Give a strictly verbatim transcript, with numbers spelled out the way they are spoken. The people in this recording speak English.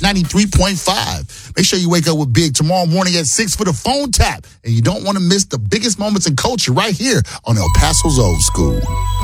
ninety-three point five. Make sure you wake up with Big tomorrow morning at six for the phone tap. And you don't want to miss the biggest moments in culture right here on El Paso's Old School.